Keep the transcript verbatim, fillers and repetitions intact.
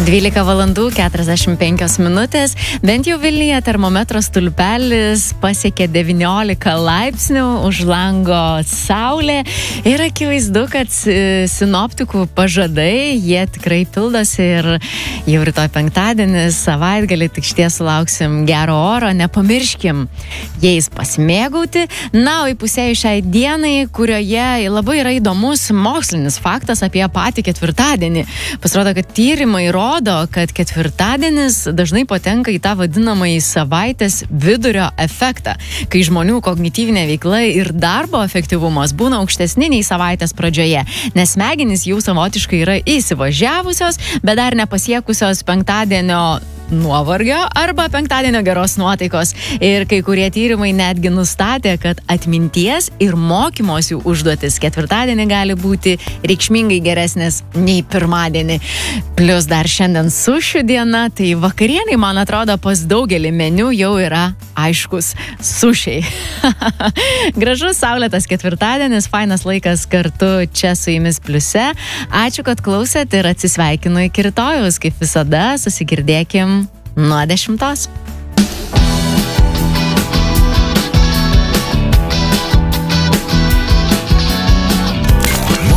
dvylika valandų keturiasdešimt penkios minutės. Bent jau Vilniuje termometro stulpelis pasiekė devyniolika laipsnių, už lango saulė. Ir akivaizdu, kad sinoptikų pažadai, jie tikrai pildosi ir jau rytoj penktadienis, savaitgalį tik šties sulauksim gero oro. Nepamirškim jais pasimėgauti. Na, o įpusėjus šiai dienai, kurioje labai yra įdomus mokslinis faktas apie patį ketvirtadienį. Pasirodo, kad tyrimai rodo, kad ketvirtadienis dažnai patenka į tą vadinamąjį savaitės vidurio efektą, kai žmonių kognityvinė veikla ir darbo efektyvumas būna aukštesni nei savaitės pradžioje, nes smegenys jau savotiškai yra įsivažiavusios, bet dar nepasiekusios penktadienio nuovargio arba penktadienio geros nuotaikos. Ir kai kurie tyrimai netgi nustatė, kad atminties ir mokymosi užduotis ketvirtadienį gali būti reikšmingai geresnės nei pirmadienį. Plius dar šiandien sušių diena, tai vakarienai, man atrodo, pas daugelį meniu jau yra aiškus sušiai. Gražus, saulėtas ketvirtadienis, fainas laikas kartu čia su jumis pliuse. Ačiū, kad klausėt ir atsisveikinu iki rytojaus. Kaip visada, susigirdėkim nuo dešimtos.